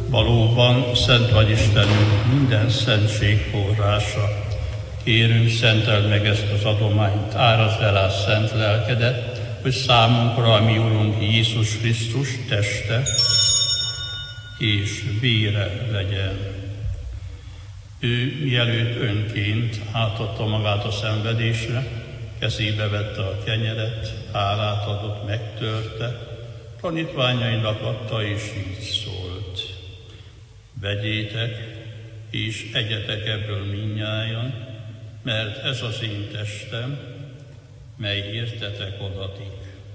Valóban szent vagy Istenünk, minden szentség forrása. Kérünk, szenteld meg ezt az adományt, árazd el át szent lelkedet, hogy számunkra a mi Urunk Jézus Krisztus teste és vére legyen. Ő mielőtt önként átadta magát a szenvedésre, kezébe vette a kenyeret, hálát adott, megtörte, tanítványainak adta, és így szólt: vegyétek, és egyetek ebből mindnyájan, mert ez az én testem, mely értetek adatik.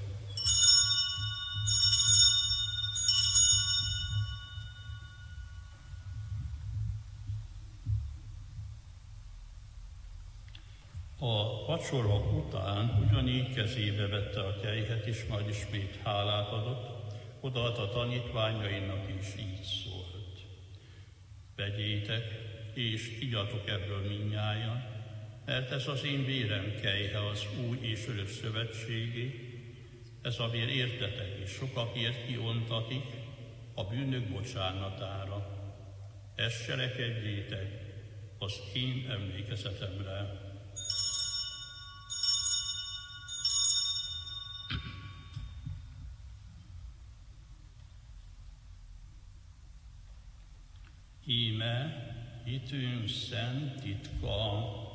A vacsora után ugyanígy kezébe vette a kejhet, és majd ismét hálát adott, odaadta a tanítványainak, és így szólt: vegyétek, és igyatok ebből mindnyájan, mert ez az én vérem kejhe az új és örök szövetségé, ez a vér értetek és sokakért kiontatik a bűnök bocsánatára. Ezt cselekedjétek az én emlékezetemre. Íme hitünk szent titka.